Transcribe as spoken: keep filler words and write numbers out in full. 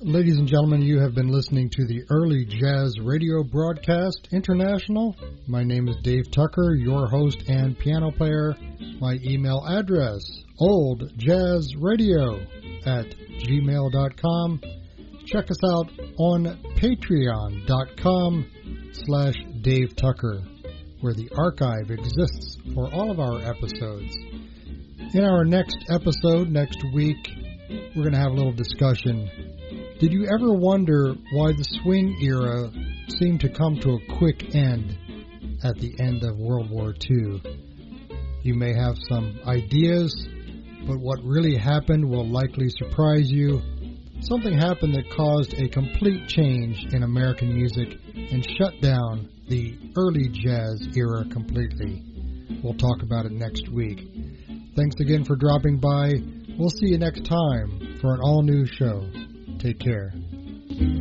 Ladies and gentlemen, you have been listening to the Early Jazz Radio Broadcast International. My name is Dave Tucker, your host and piano player. My email address, oldjazzradio at gmail dot com. Check us out on patreon.com slash Dave Tucker, where the archive exists for all of our episodes. In our next episode next week, we're going to have a little discussion. Did you ever wonder why the swing era seemed to come to a quick end at the end of World War Two? You may have some ideas, but what really happened will likely surprise you. Something happened that caused a complete change in American music and shut down the early jazz era completely. We'll talk about it next week. Thanks again for dropping by. We'll see you next time for an all-new show. Take care.